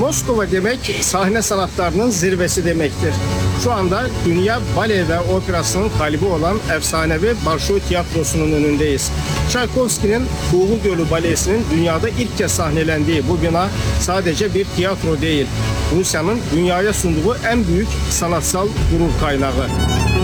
Moskova demek sahne sanatlarının zirvesi demektir. Şu anda dünya bale ve operasının kalbi olan efsanevi Bolşoi Tiyatrosu'nun önündeyiz. Çaykovski'nin Kuğu Gölü Balesi'nin dünyada ilk kez sahnelendiği bu bina sadece bir tiyatro değil, Rusya'nın dünyaya sunduğu en büyük sanatsal gurur kaynağı.